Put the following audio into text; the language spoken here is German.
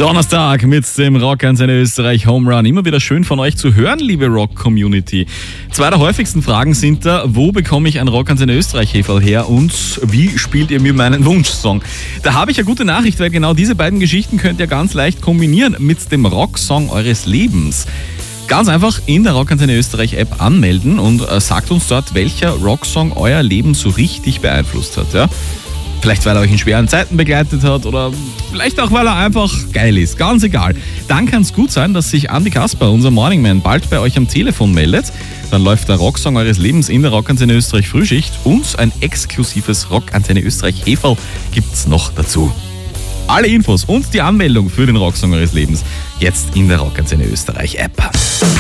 Donnerstag mit dem Rockantenne Österreich Home Run. Immer wieder schön von euch zu hören, liebe Rock-Community. Zwei der häufigsten Fragen sind da: Wo bekomme ich ein Rockantenne Österreich-Häferl her und wie spielt ihr mir meinen Wunschsong? Da habe ich eine gute Nachricht, weil genau diese beiden Geschichten könnt ihr ganz leicht kombinieren mit dem Rocksong eures Lebens. Ganz einfach in der Rockantenne Österreich App anmelden und sagt uns dort, welcher Rocksong euer Leben so richtig beeinflusst hat. Ja? Vielleicht, weil er euch in schweren Zeiten begleitet hat oder vielleicht auch, weil er einfach geil ist. Ganz egal. Dann kann es gut sein, dass sich Andi Kasper, unser Morningman, bald bei euch am Telefon meldet. Dann läuft der Rocksong eures Lebens in der Rockantenne Österreich Frühschicht und ein exklusives Rockantenne Österreich Häferl gibt's noch dazu. Alle Infos und die Anmeldung für den Rocksong eures Lebens jetzt in der Rockantenne Österreich App.